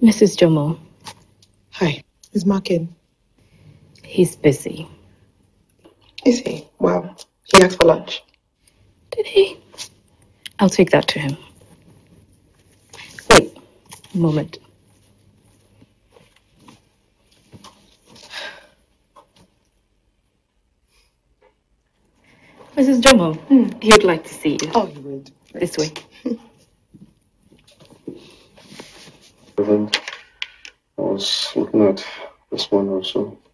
Mrs. Jomo. Hi, is Mark in? He's busy. Is he? Wow. He asked for lunch. Did he? I'll take that to him. Wait a moment. Mrs. Jomo, he would like to see you. Oh, he would. This way. I was looking at this one also.